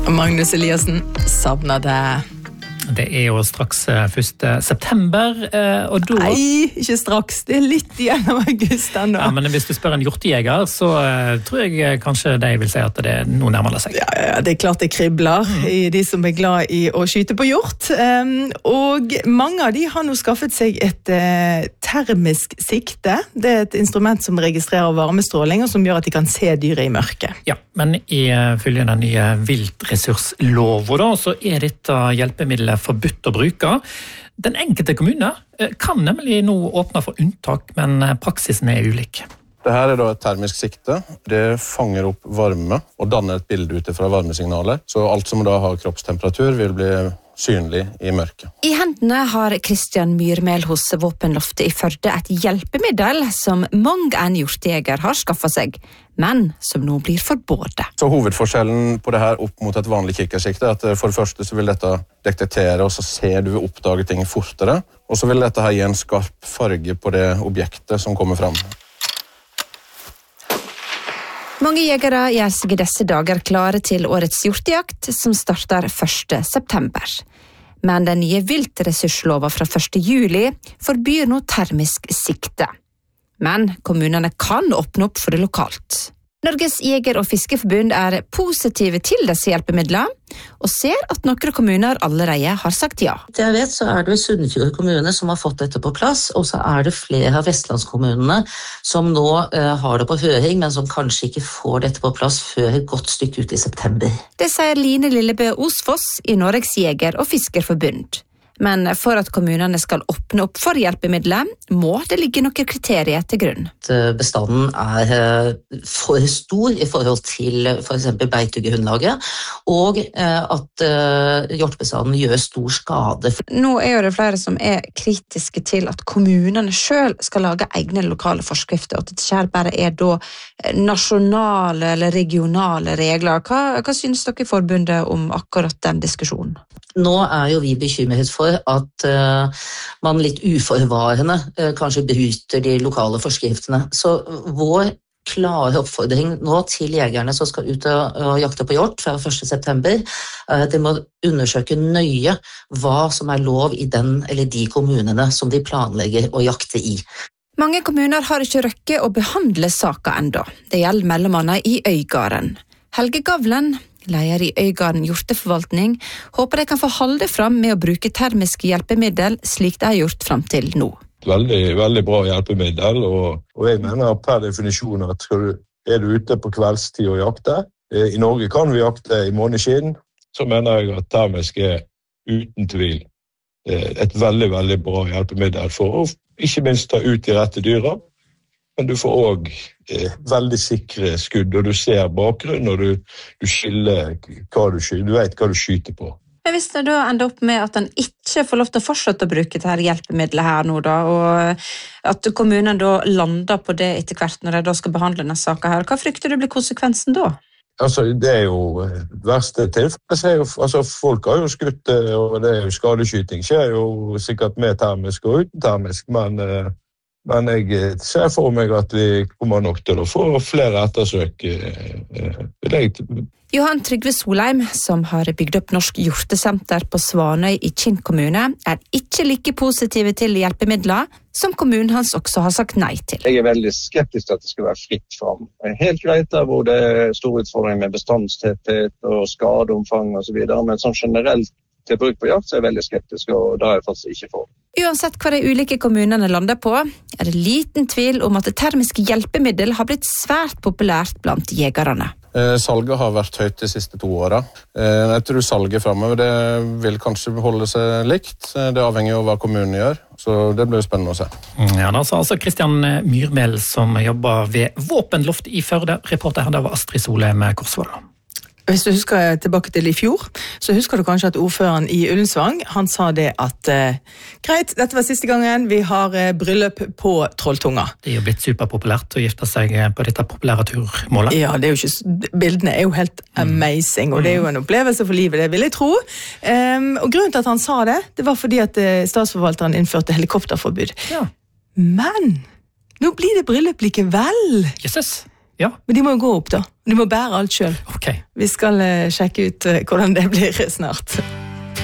Magnus Eliassen savner det. Det jo straks 1. september, og da... Nei, ikke straks. Det litt igjen av august ennå. Ja, men hvis du spør en hjortejeger, så tror jeg kanskje de vil si at det nå nærmer det seg. Ja, det klart det kribler i de som glad i å skyte på hjort. Og mange av de har nå skaffet seg et termisk sikte. Det et instrument som registrerer varmestråling, og som gjør at de kan se dyret i mørket. Ja, men ifølge den nye viltressursloven da, så dette hjelpemiddelet forbudt å bruke. Den enkelte kommune kan nemlig nå åpne for unntak, men praksisen ulik. Det her da et termisk sikte. Det fanger opp varme og danner et bilde ut fra varmesignaler. Så alt som da har kroppstemperatur vil bli synlig i mørket. I hendene har Kristian Myrmel hos Våpenloftet i Førde et hjelpemiddel som mange en hjortejeger har skaffet seg, men som nå blir forbudt. Så hovedforskjellen på det her opp mot et vanlig kikkersikte er at for det første så vil dette detektere, og så ser du oppdage ting fortere, og så vil dette her gi en skarp farge på det objektet som kommer fram. Mange jegere gjør seg i disse dager klare til årets hjortejakt, som starter 1. september. Men den nye viltressursloven fra 1. juli forbyr nå termisk sikte. Men kommunene kan åpne opp for det lokalt. Norges Jeger- og Fiskeforbund positive til disse hjelpemidlene, og ser at noen kommuner allerede har sagt ja. Det jeg vet, så det Sunnfjord kommune som har fått dette på plass, og så det flere av vestlandskommunene som nå har det på høring, men som kanskje ikke får dette på plass før et godt stykke ut i september. Det sier Line Lillebø Osfoss i Norges Jeger- og Fiskerforbund. Men for at kommunene skal åpne opp for hjelpemidler, må det ligge noen kriterier til grunn. Bestanden for stor i forhold til for eksempel beitegrunnlaget, og at hjortbestanden gjør stor skade. Nå jo det flere som kritiske til at kommunene selv skal lage egne lokale forskrifter, og at dette bare da nasjonale eller regionale regler. Hva synes dere i forbundet om akkurat den diskusjonen? Nå jo vi bekymret for at man litt uforvarende kanskje bryter de lokale forskriftene. Så vår klare oppfordring nå til jegerne som skal ut og jakte på hjort fra 1. september, de må undersøke nøye hva som lov i den eller de kommunene som de planlegger å jakte i. Mange kommuner har ikke røkket å behandle saker enda. Det gjelder mellom annet i Øygarden. Helge Gavlen, leder i Øygarden hjorteforvaltning, håper de kan få holde fram med å bruke termiske hjelpemiddel slik de har gjort fram til nå. Veldig, veldig bra hjelpemiddel, og jeg mener per definisjon at du ute på kveldstid og jakte. I Norge kan vi jakte i måneskinn, så mener jeg at termisk uten tvil et veldig, veldig bra hjelpemiddel for å ikke minst ta ut de rette dyra, men du får også veldig sikre skudd, og du ser bakgrunnen, og du skiller hva du skyter, du vet hva du skyter på. Men hvis det da ender opp med at han ikke får lov til å fortsette å bruke dette hjelpemiddelet her nå da, og at kommunen da lander på det etter hvert når de da skal behandle denne saken her, hva frykter du blir konsekvensen da? Altså, det jo verste tilfellet, altså folk har jo skutt, og det jo skadeskyting, skjer jo sikkert med termisk og uten termisk, men jeg ser for meg at vi kommer nok til å få flere ettersøk. Johan Trygve Solheim, som har bygd opp Norsk hjortesenter på Svanøy i Kinn kommune, ikke like positive til hjelpemidler, som kommunen hans også har sagt nei til. Jeg veldig skeptisk til at det skal være fritt fram. Helt greit der hvor det stor utfordring med bestandstetthet og skadeomfang og så videre, men sånn generelt til bruk på jakt så jeg veldig skeptisk, og da jeg faktisk ikke for. Uansett hva de ulike kommunene lander på, det liten tvil om at termiske hjelpemiddel har blitt svært populært blant jegerne. Salget har vært høyt de siste 2 årene. Jeg tror salget fremover det vil kanskje holde seg likt. Det avhenger av hva kommunen gjør, så det blir spennende å se. Ja, det sa altså Kristian Myrmel som jobber ved Våpenloftet i Førde. Reporter her, det var Astrid Solheim Korsvold. Hvis du husker tilbake til i fjor, så husker du kanskje at ordføreren i Ullensvang, han sa det at greit, dette var siste gangen vi har bryllup på Trolltunga. Det jo blitt superpopulært å gifte seg på dette populære turmålet. Ja, det jo ikke, bildene jo helt amazing, og det jo en opplevelse for livet, det vil jeg tro. Og grunnen til at han sa det, det var fordi at statsforvalteren innførte helikopterforbud. Ja. Men nå blir det bryllup likevel. Jesus. Ja. Men de må jo gå opp da. Du må bære alt selv. Ok. Vi skal sjekke ut hvordan det blir snart.